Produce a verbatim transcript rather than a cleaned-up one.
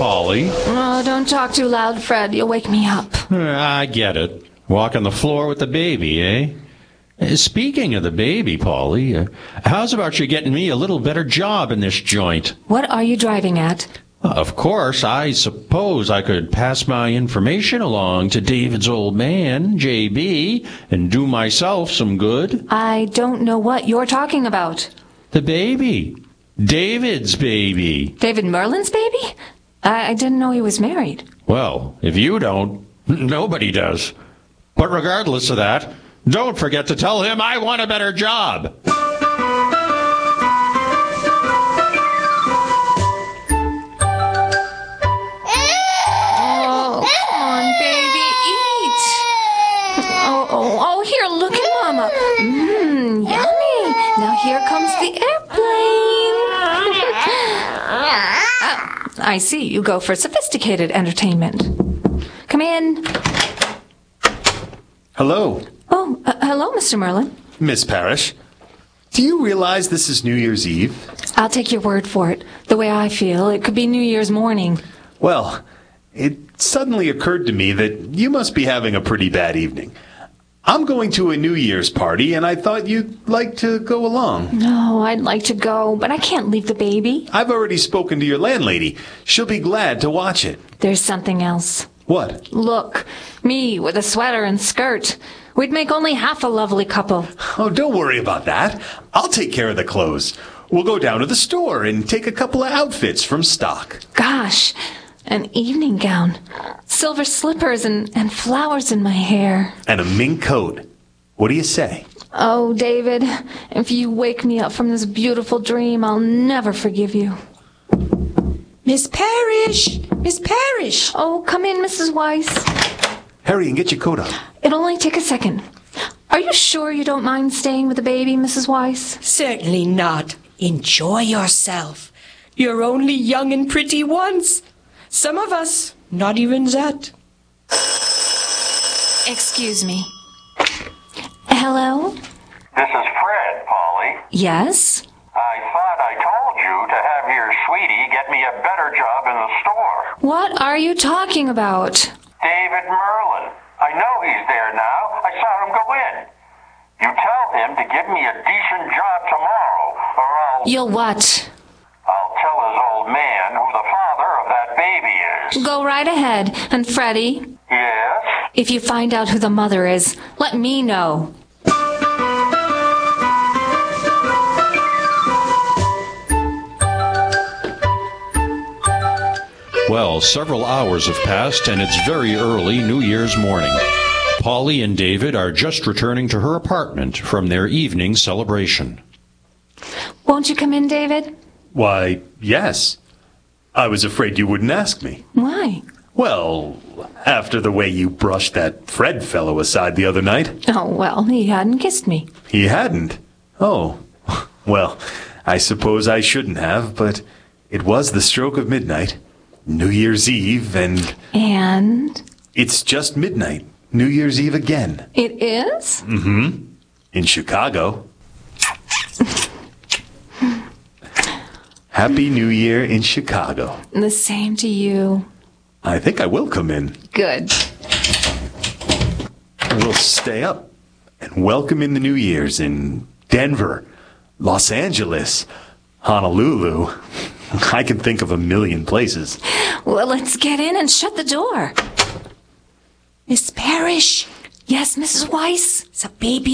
Polly. Oh, don't talk too loud, Fred. You'll wake me up. I get it. Walk on the floor with the baby, eh? Speaking of the baby, Polly, uh, how's about you getting me a little better job in this joint? What are you driving at? Of course, I suppose I could pass my information along to David's old man, J B, and do myself some good. I don't know what you're talking about. The baby. David's baby. David Merlin's baby? I, I didn't know he was married. Well, if you don't, nobody does. But regardless of that, don't forget to tell him I want a better job. Oh, come on, baby, eat. Oh, oh, oh, here, look at Mama. Mmm, yummy. Now here comes the airplane. Ah, I see, you go for sophisticated entertainment. Come in. Hello. Oh, uh, hello, Mister Merlin. Miss Parrish. Do you realize this is New Year's Eve? I'll take your word for it. The way I feel, it could be New Year's morning. Well, it suddenly occurred to me that you must be having a pretty bad evening. I'm going to a New Year's party, and I thought you'd like to go along. No, I'd like to go, but I can't leave the baby. I've already spoken to your landlady. She'll be glad to watch it. There's something else. What? Look, me with a sweater and skirt. We'd make only half a lovely couple. Oh, don't worry about that. I'll take care of the clothes. We'll go down to the store and take a couple of outfits from stock. Gosh, an evening gown, silver slippers, and, and flowers in my hair. And a mink coat. What do you say? Oh, David, if you wake me up from this beautiful dream, I'll never forgive you. Miss Parrish! Miss Parrish! Oh, come in, Missus Weiss. Hurry and get your coat on. It'll only take a second. Are you sure you don't mind staying with the baby, Missus Weiss? Certainly not. Enjoy yourself. You're only young and pretty once. Some of us, not even that. Excuse me. Hello? This is Fred, Polly. Yes? I thought I told you to have your sweetie get me a better job in the store. What are you talking about? David Merlin. I know he's there now. I saw him go in. You tell him to give me a decent job tomorrow, or I'll... You'll what? I'll tell his old man who the father of that baby is. Go right ahead. And Freddie, Yes? if you find out who the mother is, let me know. Well, several hours have passed, and it's very early New Year's morning. Polly and David are just returning to her apartment from their evening celebration. Won't you come in, David? Why, yes. I was afraid you wouldn't ask me. Why? Well, after the way you brushed that Fred fellow aside the other night. Oh, well, he hadn't kissed me. He hadn't? Oh. Well, I suppose I shouldn't have, but it was the stroke of midnight. New Year's Eve, and... And? It's just midnight. New Year's Eve again. It is? Mm-hmm. In Chicago. Happy New Year in Chicago. The same to you. I think I will come in. Good. We'll stay up and welcome in the New Year's in Denver, Los Angeles, Honolulu. I can think of a million places. Well, let's get in and shut the door. Miss Parrish! Yes, Missus Weiss? The baby